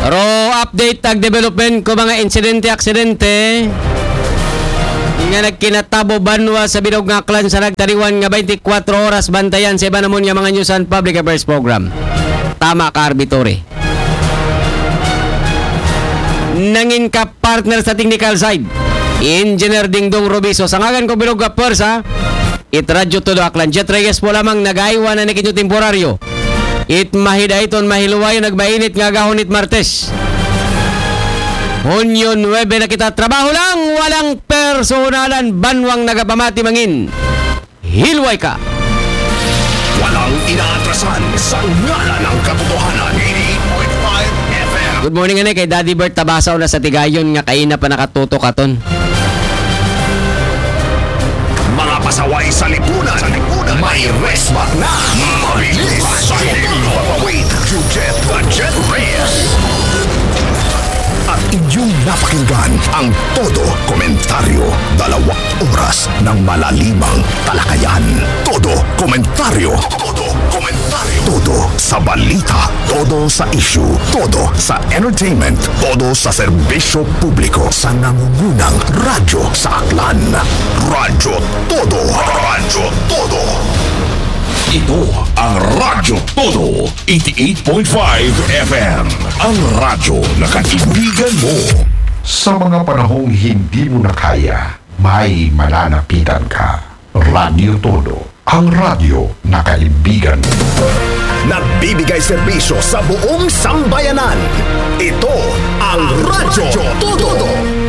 Aro update tag development ko mga insidente-aksidente nga nagkinatabo banwa sa Bilog nga Aklan sa nagtariwan nga 24 oras bantayan sa iba namon nga mga news and public affairs program. Tama ka, arbitore. Nangin ka partner sa technical side, Engineer Dingdong Robiso. Sangagan ko Bilog nga Pwersa, Radyo Todo Aklan. Jet Reyes po lamang nag-aiwa na nikinyo temporaryo. Mahidaiton mahiluwayo nagbainit nga gahonit Martes. Hunyo 9 na kita, trabaho lang, walang personalan, banwang nagapamati mangin. Hilway ka. Walang inaatrasan sa ngalan ng katotohanan. 88.5 FM. Good morning kay Daddy Bert Tabasaw na sa Tigayon nga kaina pa nakatuto katon. Mga pasaway sa lipunan. May resback na. Mabilis sa hindi Jet Reyes. At inyong napakinggan ang Todo Komentaryo. 2 oras ng malalimang talakayan. Todo Komentaryo. Todo Komentaryo. Todo sa balita. Todo sa issue. Todo sa entertainment. Todo sa serbisyo publiko. Sa nangungunang radyo sa Aklan. Radyo Todo. Radyo Todo. Ito ang Radyo Todo 88.5 FM. Ang radyo na kaibigan mo. Sa mga panahong hindi mo na kaya, may malalapitan ka. Radyo Todo, ang radyo na kaibigan mo. Nagbibigay serbisyo sa buong sambayanan. Ito ang Radyo Todo.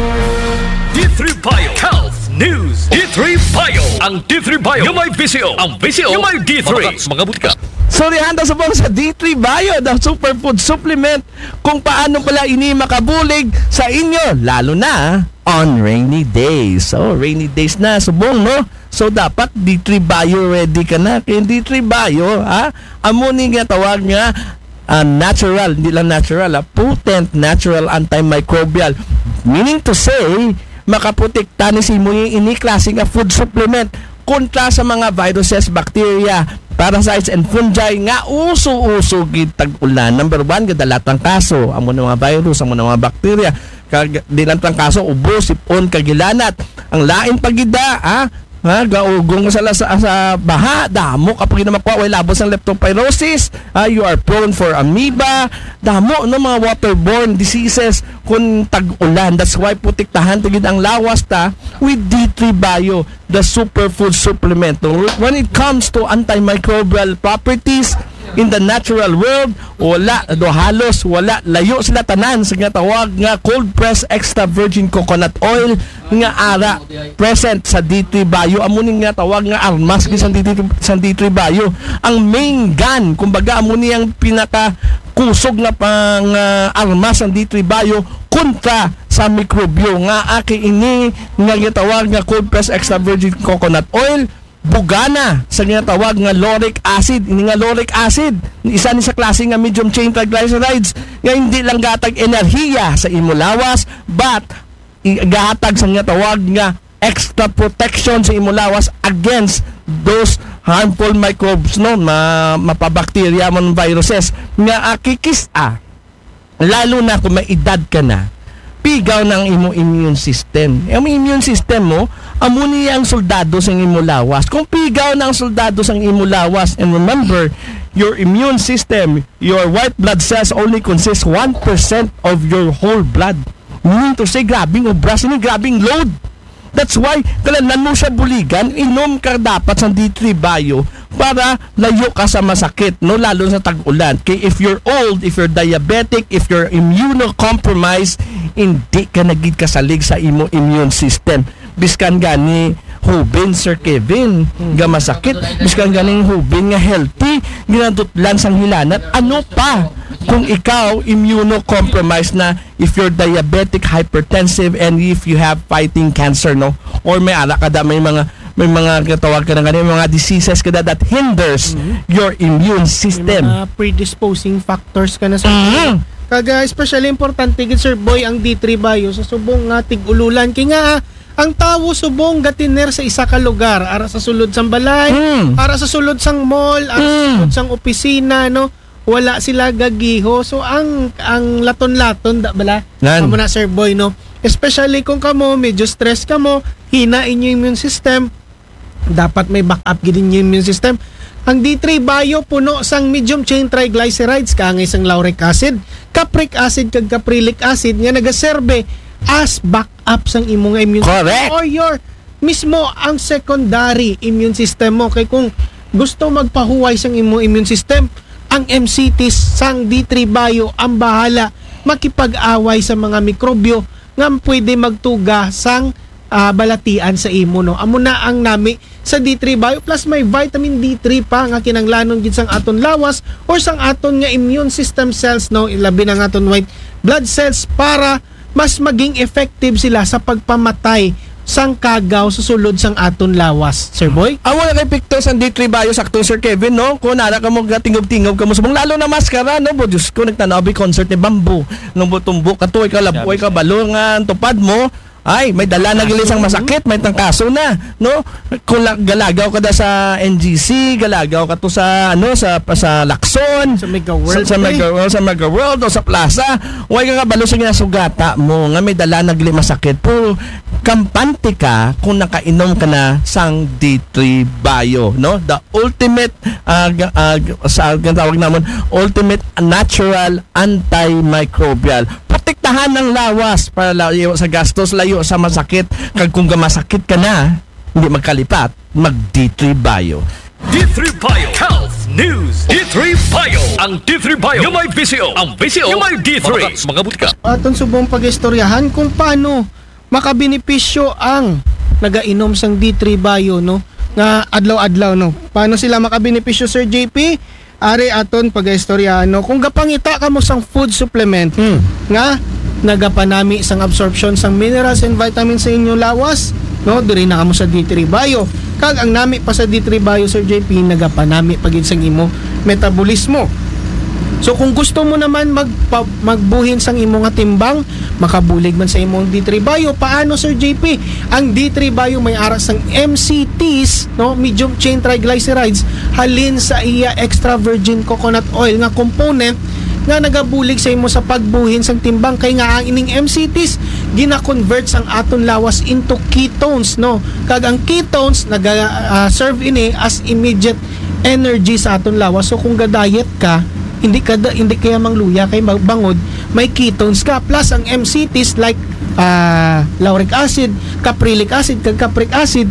D3 Bio Health News. D3 Bio. Ang D3 Bio yung may VCO. Ang VCO yung may D3. Mga butika. Sorryhanda sa sa D3 Bio, the superfood supplement kung paano pala ini makabulig sa inyo, lalo na on rainy days. So, rainy days na, subong, no? So, dapat D3 Bio ready ka na. Kaya D3 Bio, amunin nga tawag nga natural, hindi lang natural, potent natural antimicrobial. Meaning to say, makaprotekta ni si mo yung ini-klaseng food supplement kontra sa mga viruses, bacteria, parasites, and fungi nga uso-uso gitag ulan. Number 1, gadalatang kaso. Amo ng mga virus, amo ng mga bacteria. Dinatang kaso, ubo, sipon, kagilanat. Ang lain pagida, gaugong sa baha, damo kapag makuha, way labos ng leptospirosis, you are prone for amoeba, damo ng mga waterborne diseases kung tag-ulan. That's why putiktahan tigid ang lawas ta with D3 Bio, the superfood supplement. When it comes to antimicrobial properties in the natural world, wala halos wala, layo sila tanan sa nga tawag nga cold press extra virgin coconut oil nga ara present sa D3 Bio. Amunin nga tawag nga armas sa D3 Bio. Ang main gun, kumbaga amunin ang pinaka kusog na pang armas ng D3 Bio kontra sa mikrobyo nga aki ini nga gitawag nga cold press extra virgin coconut oil. Bugana sa ginatawag nga lauric acid. Ini nga lauric acid, isa ni sa klase nga medium chain triglycerides nga hindi lang gatag enerhiya sa imo lawas, but gahatag sa ginatawag nga extra protection sa imo lawas against those harmful microbes, no, mapabakterya man viruses nga akikis-a. Lalo na kung may edad ka na, pigaw ng imo immune system. Ang immune system mo, amuni ang soldado sa imo lawas. Kung pigaw ng soldado sa imo lawas, and remember, your immune system, your white blood cells only consist 1% of your whole blood. Meaning to say, grabing obras, grabing load. That's why, kailangan mo siya buligan, inom ka dapat sa D3 Bio para layo ka sa masakit, no? Lalo sa tag-ulan. Kaya if you're old, if you're diabetic, if you're immunocompromised, hindi ka nagid kasalig sa imo immune system. Biskan gani hubin, Sir Kevin, nga masakit. Biskan ganing hubin nga healthy, ginadutlan sang hilanat. Ano pa kung ikaw immunocompromised na, if you're diabetic, hypertensive, and if you have fighting cancer, no? Or may ala ka da, may mga katawag ka na ganun, mga diseases ka na that hinders your immune system. May mga predisposing factors ka na sa kaga especially importante gid Sir Boy ang D3 Bio sa subong nga tig-ululan kay nga ang tawo subong gatiner sa isa ka lugar, ara sa sulod sang balay, ara sa sulod sang mall, ara sa sulod sang opisina, no? wala sila gagiho. So ang laton-laton da bala Nan. amo na Sir Boy no. Especially kung kamo medyo stress kamo, hina inyo immune system, dapat may backup gid inyo immune system. Ang D3 Bio puno sang medium chain triglycerides kaangay sang lauric acid, capric acid kag caprylic acid nga nagaserbe as backup sang imong immune Correct. system or your mismo ang secondary immune system mo. Kay kung gusto magpahuway sang imong immune system, ang MCTs sang D3 Bio ang bahala makipag-away sa mga mikrobyo nga pwede magtuga sang balatian sa imo no. Amo na ang nami sa D3 Bio plus may vitamin D3 pa nga kinanglanon gid sang aton lawas or sang aton nga immune system cells no, ilabi na nga aton white blood cells para mas maging effective sila sa pagpamatay sang kagaw sa sulod sang aton lawas. Sir Boy? Amo na kay pictures ang D3 Bio sakto Sir Kevin no. Kung nara ka mo tingog-tingog ka mo subong lalo na maskara no. Bo Diyos ko nagtanaw bi concert ni Bamboo. Nung butumbok ka tuoy ka laboy ka balongan tupad mo. Ay, may dala na gilisang masakit, may tangkaso na, no? Kung galagaw ka da sa NGC, galagaw ka to sa sa Lacson, Sa Mega World, sa Mega World o sa Plaza, way ka kabalo sa ginasugata mo nga may dala na gili masakit. Pero kampante ka kung nakainom ka na sang D3 Bio, no? The ultimate sa tawag namon, ultimate natural antimicrobial. Protektahan ng lawas para layo sa gastos, layo sa masakit. Kag kung masakit ka na, hindi magkalipat, mag D3 Bio. D3 Bio Health News. D3 Bio. Ang D3 Bio yung may VCO. Ang VCO yung may D3. Mga butika. Aton subong pag-istoryahan kung paano makabenepisyo ang nagainom sang D3 Bio no nga adlaw-adlaw no. Paano sila makabenepisyo Sir JP? Ari aton pag-istoryahan no. Kung gapangita ka mo sang food supplement nga nagapanami sang absorption sang minerals and vitamins sa inyong lawas no, diri na kamo sa D3 Bio. Kag ang nami pa sa D3 Bio Sir JP nagapanami pagid sang imo metabolismo. So kung gusto mo naman magbuhin sang imo nga timbang, makabulig man sa imong D3 Bio, paano Sir JP? Ang D3 Bio may ara sang MCTs, no, medium chain triglycerides, halin sa iya extra virgin coconut oil nga component nga nagabulig sa imo sa pagbuhin sang timbang. Kay nga ang ining MCTs gina-convert sang aton lawas into ketones no. Kag ang ketones serve ini as immediate energy sa aton lawas. So kung ga-diet ka, hindi kaya mangluya kay bangod, may ketones ka plus ang MCTs like lauric acid, caprylic acid kag capric acid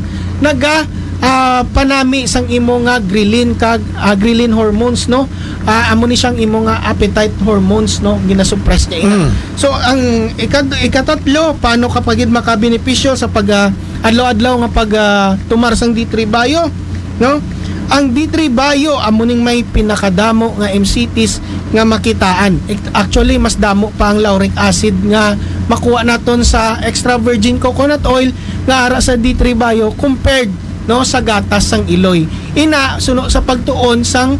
panami sang imo nga ghrelin kag ghrelin hormones no. Amo ni siyang imo nga appetite hormones no, ginasuppress niya ina. So ang ikatatlo, paano kapag makabenepisyo sa pag adlaw-adlaw nga pag tumar sang D3 Bio no? Ang D3 Bio amo ning may pinakadamo nga MCTs nga makitaan. Actually mas damo pa ang lauric acid nga makuha naton sa extra virgin coconut oil nga ara sa D3 Bio compared no sa gatas sang iloy. Ina suno sa pagtuon sang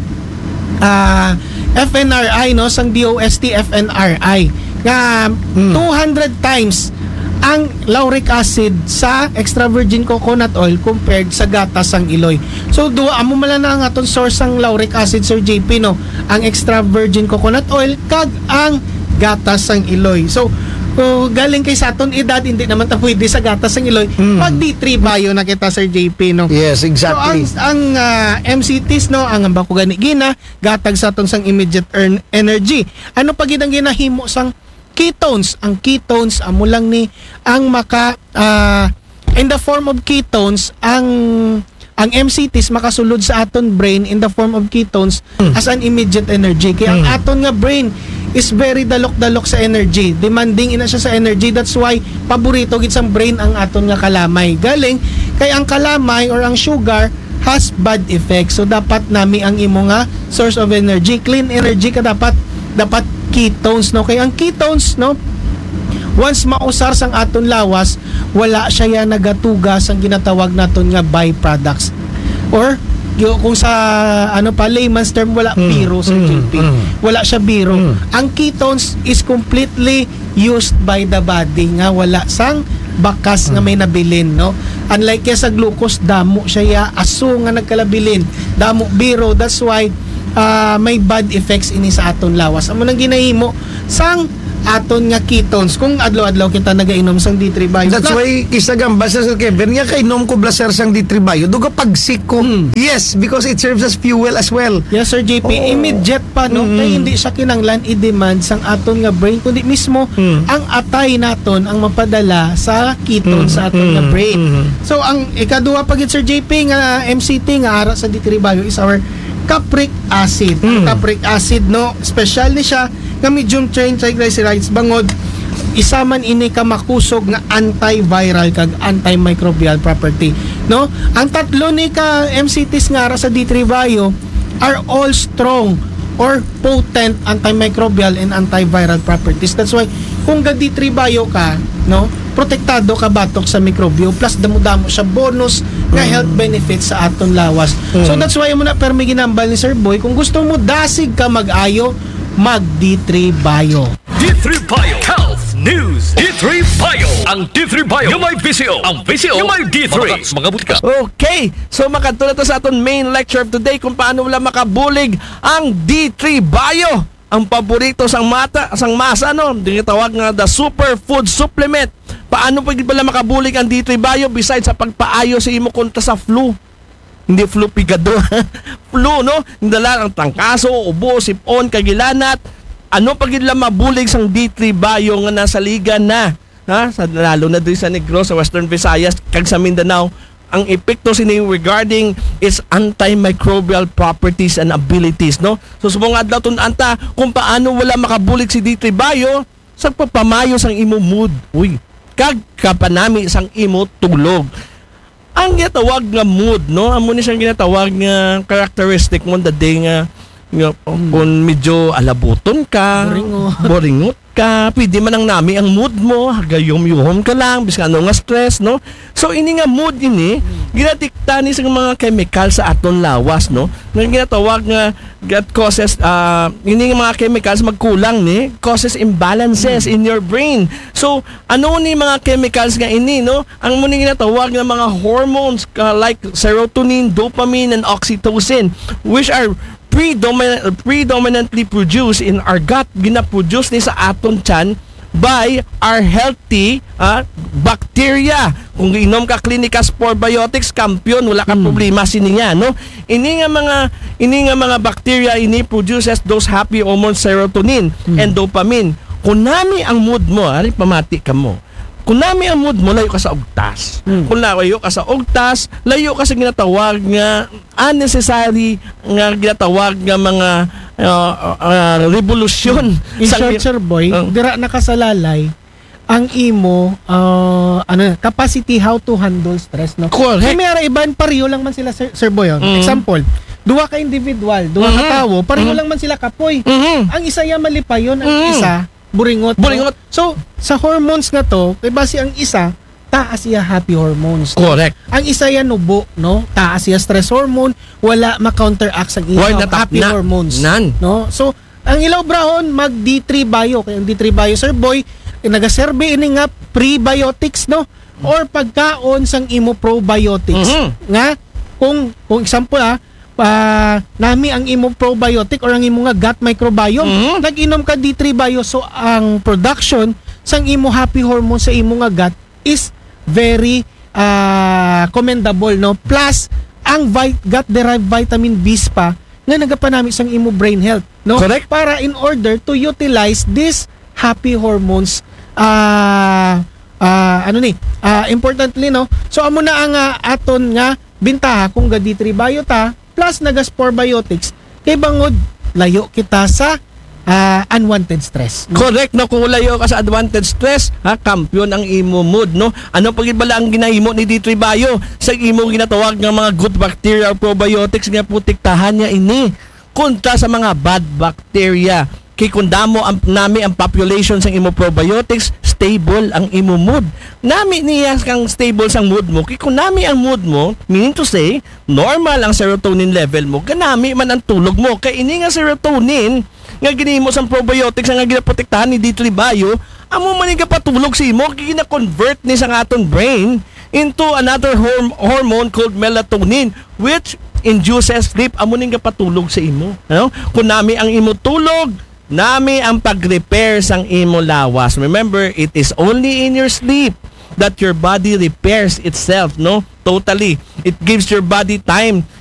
FNRI no, sang DOST FNRI nga 200 times ang lauric acid sa extra virgin coconut oil compared sa gatas sang iloy. So duwa amo mala na ang aton source sang lauric acid Sir JP no, ang extra virgin coconut oil kag ang gatas sang iloy. So galing kay sa aton edad hindi naman ta pwede sa gatas sang iloy. Pag D3 Bio na kita Sir JP no. Yes, exactly. So ang MCTs no, ang ambako gani gina gatag sa aton sang immediate energy. Ano pa gid ang ginahimo sang ketones? Ang ketones amo lang ni ang maka in the form of ketones ang MCTs makasulod sa aton brain in the form of ketones as an immediate energy. Kaya ang aton nga brain is very dalok-dalok sa energy. Demanding ina siya sa energy. That's why paborito gid sang brain ang aton nga kalamay. Galing kay ang kalamay or ang sugar has bad effects. So dapat nami ang imo nga source of energy, clean energy ka dapat ketones no. Kay ang ketones no, once mausar sang aton lawas, wala siya nagatuga sang ginatawag naton nga byproducts or kung sa layman's term wala biro sa JP. Wala siya biro. Ang ketones is completely used by the body nga wala sang bakas nga may nabilin no. Unlike sa glucose, damo siya aso nga nagkalabilin, damo biro. That's why may bad effects ini sa aton lawas. Amo nang ginahimo sang aton nga ketones kung adlaw-adlaw kita nagainom sang D3 Bio. That's why kisagamba sa Sir Kevin nga kay inom ko blaser sang D3 Bio duga pagsik ko. Yes, because it serves as fuel as well. Yes, Sir JP, immediate pa no, kay hindi siya kinanglan i-demand sang aton nga brain kundi mismo ang atay naton ang mapadala sa ketones sa aton nga brain. So ang ikaduha pagit Sir JP nga MCT nga ara sa D3 Bio is our capric acid. Ang capric acid no, special ni siya nga medium chain triglycerides bangod isa man ini ka makusog nga antiviral kag antimicrobial property no. Ang tatlo ni ka MCTs nga ara sa D3 Bio are all strong or potent antimicrobial and antiviral properties. That's why kung ga D3 Bio ka no, protektado ka batok sa mikrobyo plus damo-damo siya bonus nga health benefits sa aton lawas. So that's why mo na permi ginambal ni Sir Boy kung gusto mo dasig ka mag-ayo mag D3 Bio. D3 Bio Health News. D3 Bio. Ang D3 Bio yung may visio. Ang visio yung may D3. Mga butika. Okay, so makatulad to sa aton main lecture of today kung paano wala makabulig ang D3 Bio. Ang paborito sang masa no, tinatawag nga the superfood supplement. Paano pag pala makabulig ang D3 Bio besides sa pagpaayo sa imo kontra sa flu? Hindi flu pigado. Flu no, indala ang tangkaso, ubo, sipon, kagilanat. Ano pag ila mabulig sang D3 Bio nga nasa liga na, ha? Sa lalo na diri sa Negros, sa Western Visayas, kag sa Mindanao, ang epekto sini regarding its antimicrobial properties and abilities, no? So subong adlaw tun anta kung paano wala makabulig si D3 Bio sa pagpamayo sang imo mood. Uy, kag kapanami sang imo tulog. Ang ginatawag nga mood, no? Amo ni siyang ginatawag nga characteristic mo the day nga kung medyo alabuton ka, boringot ka, pwede man ang nami ang mood mo, hagayom-yuhom ka lang, bis ano nga stress, no? So, ini nga mood ini, ginatikta ni sa mga chemical sa aton lawas, no? Nga ginatawag nga, that causes, ini nga mga chemicals magkulang ni, causes imbalances in your brain. So, ano ni mga chemicals nga ini, no? Ang muna ginatawag nga mga hormones, like serotonin, dopamine, and oxytocin, which are predominantly produced in our gut, gina-produce ni sa aton tiyan by our healthy bacteria. Kung inom ka Clinicas probiotics, kampiyon, wala ka problema sininya, no? Ini nga mga bacteria ini produces those happy hormones serotonin and dopamine. Kung nami ang mood mo, pamati ka mo. Kung nami ang mood mo, layo ka sa ugtas. Kung layo ka sa ugtas, layo ka sa ginatawag nga unnecessary nga ginatawag nga mga revolusyon. In short, Sir Boy, dira nakasalalay ang imo capacity how to handle stress, no? Correct. Kaya may iban pareho lang man sila Sir Boy. Example, duha ka individual, duha ka tawo, pareho lang man sila kapoy. Ang isa ya malipayon, ang isa buringot. Buringot. So, sa hormones nga to, kay base ang isa, taas siya happy hormones. Correct. Ang isa yan nubo, no? Taas siya stress hormone, wala ma-counteract ang ilaw happy hormones. None. No? So, ang ilaw brahon, mag D3 Bio. Kaya ang D3 Bio, Sir Boy, nagasurvey ini nga prebiotics, no? Or pagkaon sang imo probiotics. Nga, kung example nami ang imo probiotic or ang imo nga gut microbiome, nag-inom ka D3 Bio, so ang production sang imo happy hormone sa imo nga gut is very commendable, no? Plus ang gut derived vitamin B pa nga nagapanami sang imo brain health, no? Correct. Para in order to utilize this happy hormones importantly, no? So amo na ang aton nga bintaha kung ga D3 Bio ta plus nagaspore biotics kay bangod layo kita sa unwanted stress. Correct, no? Kung layo ka sa unwanted stress, kampiyon ang imo mood, no? Ano pag bala ang ginahimo ni D3 Bio sa imo ginatawag nga mga good bacteria probiotics nga protektahan niya ini kontra sa mga bad bacteria. Kay kung damo nami ang population sang imo probiotics, stable ang imo mood. Nami niya kang stable sang mood mo. Kay kung nami ang mood mo, meaning to say, normal ang serotonin level mo, ganami man ang tulog mo. Kay ini nga serotonin nga ginimo sang probiotics nga ginaprotektahan ni D3 Bio, amo man nga patulog si imo, gina-convert ni sang aton brain into another hormone called melatonin, which induces sleep, amo ning patulog sa imo. Ano? Kung nami ang imo tulog, nami ang pag-repair sang imo lawas. Remember, it is only in your sleep that your body repairs itself, no? Totally. It gives your body time